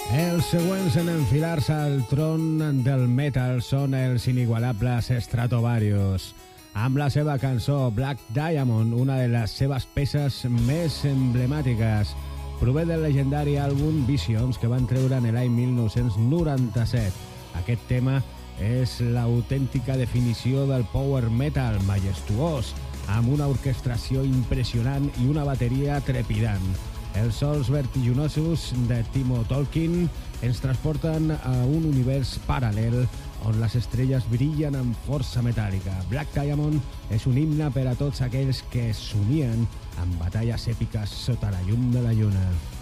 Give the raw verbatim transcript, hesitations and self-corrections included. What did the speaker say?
Els següents en enfilar-se al tron del metal són els inigualables Stratovarius. Amb la seva cançó Black Diamond, una de les seves peces més emblemàtiques, prové del legendari àlbum Visions que van treure en l'any mil nou-cents noranta-set. Aquest tema és l'autèntica definició del power metal majestuós, amb una orquestració impressionant i una bateria trepidant. Els sols vertiginosos de Timo Tolkien ens transporten a un univers paral·lel on les estrelles brillen amb força metàl·lica. Black Diamond és un himne per a tots aquells que somien amb batalles èpiques sota la llum de la lluna.